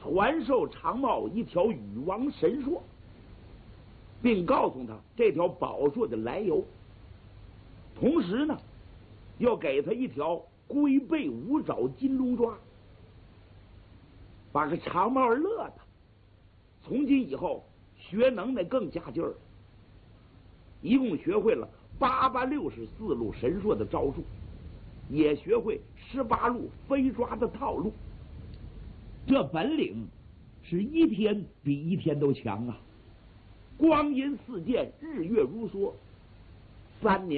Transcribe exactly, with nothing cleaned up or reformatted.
传授长茂一条羽王神术，并告诉他这条宝术的来由，同时呢，要给他一条龟背五爪金龙抓，把个长茂乐的。从今以后学能耐更加劲儿，一共学会了八八六十四路神术的招数，也学会十八路飞抓的套路。这本领是一天比一天都强啊！光阴似箭，日月如梭，三年。